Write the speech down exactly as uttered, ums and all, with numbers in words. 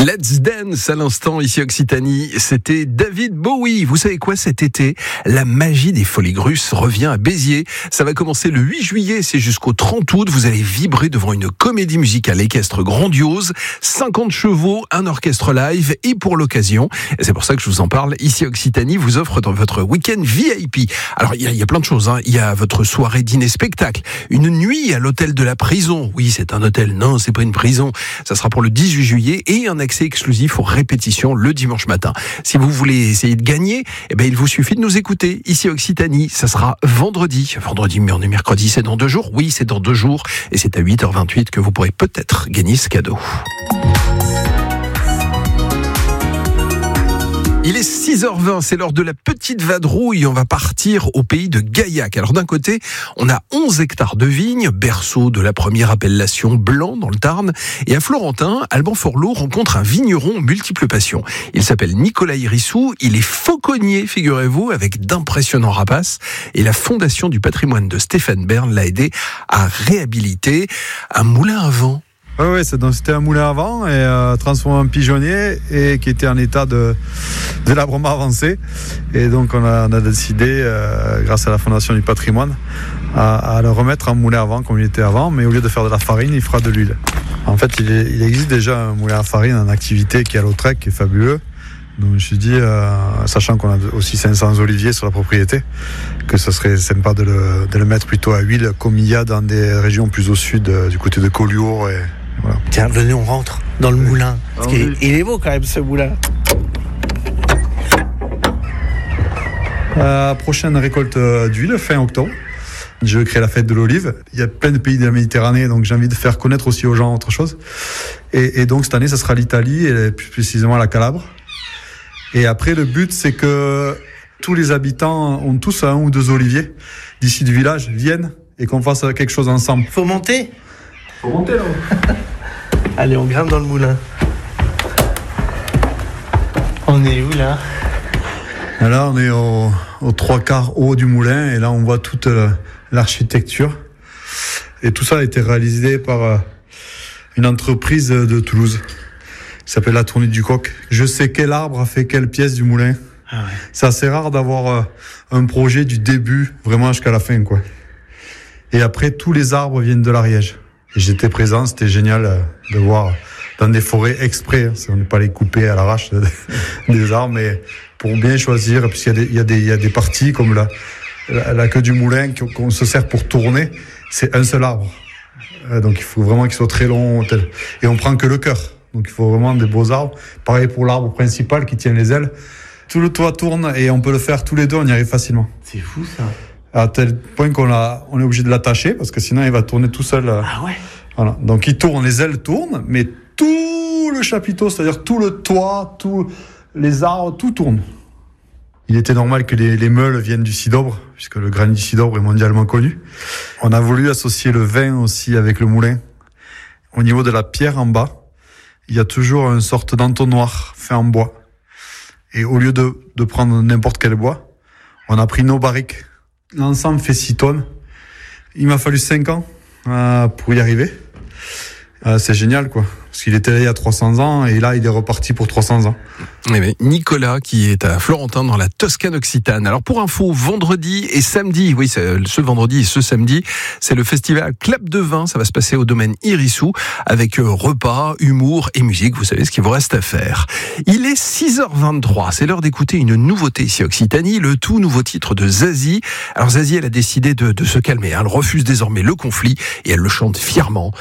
Let's Dance à l'instant ici Occitanie, c'était David Bowie. Vous savez quoi, cet été, la magie des Folies Grusses revient à Béziers. Ça va commencer le huit juillet, c'est jusqu'au trente août. Vous allez vibrer devant une comédie musicale équestre grandiose, cinquante chevaux, un orchestre live et pour l'occasion, et c'est pour ça que je vous en parle, ici Occitanie vous offre dans votre week-end V I P. Alors il y a, il y a plein de choses, hein. Il y a votre soirée dîner-spectacle, une nuit à l'hôtel de la prison. Oui, c'est un hôtel, non, c'est pas une prison. Ça sera pour le dix-huit juillet et un accès exclusif aux répétitions le dimanche matin. Si vous voulez essayer de gagner, eh ben, il vous suffit de nous écouter ici Occitanie. Ça sera vendredi. Vendredi, mais on est mercredi, c'est dans deux jours. Oui, c'est dans deux jours. Et c'est à huit heures vingt-huit que vous pourrez peut-être gagner ce cadeau. Il est six heures vingt, c'est l'heure de la petite vadrouille. On va partir au pays de Gaillac. Alors d'un côté, on a onze hectares de vignes, berceau de la première appellation blanc dans le Tarn. Et à Florentin, Alban Forlot rencontre un vigneron aux multiples passions. Il s'appelle Nicolas Irissou, il est fauconnier, figurez-vous, avec d'impressionnants rapaces. Et la Fondation du patrimoine de Stéphane Bern l'a aidé à réhabiliter un moulin à vent. Oui, ouais, c'était un moulin à vent et euh, transformé en pigeonnier et qui était en état de délabrement avancé. Et donc on a, on a décidé, euh, grâce à la Fondation du patrimoine, à, à le remettre en moulin à vent comme il était avant, mais au lieu de faire de la farine, il fera de l'huile. En fait, il, est, il existe déjà un moulin à farine en activité qui est à Lautrec, qui est fabuleux. Donc je me suis dit, euh, sachant qu'on a aussi cinq cents oliviers sur la propriété, que ce serait sympa de le, de le mettre plutôt à huile, comme il y a dans des régions plus au sud, euh, du côté de Collioure. Et voilà. Tiens, venez, on rentre dans le moulin. Parce qu'il est, il est beau quand même, ce moulin. Euh, prochaine récolte d'huile, fin octobre. Je veux créer la fête de l'olive. Il y a plein de pays de la Méditerranée, donc j'ai envie de faire connaître aussi aux gens autre chose. Et, et donc cette année, ça sera l'Italie, et plus précisément la Calabre. Et après, le but, c'est que tous les habitants ont tous un ou deux oliviers d'ici du village, viennent et qu'on fasse quelque chose ensemble. Faut monter Faut monter là. Allez, on grimpe dans le moulin. On est où là? Là, on est au, au trois quarts haut du moulin et là, on voit toute euh, l'architecture. Et tout ça a été réalisé par euh, une entreprise de Toulouse qui s'appelle la Tournée du Coq. Je sais quel arbre a fait quelle pièce du moulin. Ah ouais. C'est assez rare d'avoir euh, un projet du début vraiment jusqu'à la fin, quoi. Et après, tous les arbres viennent de l'Ariège. Et j'étais présent, c'était génial euh, de voir dans des forêts exprès. Hein, on n'est pas les couper à l'arrache des arbres, mais pour bien choisir, puisqu'il y a des, il y a des, il y a des parties comme la, la, la queue du moulin qu'on se sert pour tourner, c'est un seul arbre. Euh, donc il faut vraiment qu'il soit très long, tel. Et on prend que le cœur. Donc il faut vraiment des beaux arbres. Pareil pour l'arbre principal qui tient les ailes. Tout le toit tourne et on peut le faire tous les deux, on y arrive facilement. C'est fou ça. À tel point qu'on a, on est obligé de l'attacher parce que sinon il va tourner tout seul. Ah ouais. Voilà. Donc il tourne, les ailes tournent, mais tout le chapiteau, c'est-à-dire tout le toit, tous les arbres, tout tourne. Il était normal que les, les meules viennent du Cidobre, puisque le granit du Cidobre est mondialement connu. On a voulu associer le vin aussi avec le moulin. Au niveau de la pierre en bas, il y a toujours une sorte d'entonnoir fait en bois. Et au lieu de, de prendre n'importe quel bois, on a pris nos barriques. L'ensemble fait six tonnes. Il m'a fallu cinq ans euh, pour y arriver. Euh, c'est génial, quoi. Parce qu'il était là il y a trois cents ans et là, il est reparti pour trois cents ans. Eh bien, Nicolas, qui est à Florentin, dans la Toscane occitane. Alors, pour info, vendredi et samedi, oui, c'est ce vendredi et ce samedi, c'est le festival Clap de Vin. Ça va se passer au domaine Irissou, avec repas, humour et musique. Vous savez ce qu'il vous reste à faire. Il est six heures vingt-trois. C'est l'heure d'écouter une nouveauté ici Occitanie, le tout nouveau titre de Zazie. Alors, Zazie, elle a décidé de, de se calmer. Elle refuse désormais le conflit et elle le chante fièrement.